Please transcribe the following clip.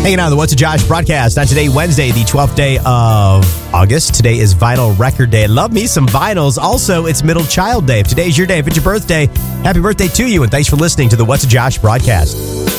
Hanging out on the What's a Josh broadcast on today, Wednesday, the 12th day of August. Today is Vinyl Record Day. Love me some vinyls. Also, it's Middle Child Day. If today's your day, if it's your birthday, happy birthday to you, and thanks for listening to the What's a Josh broadcast.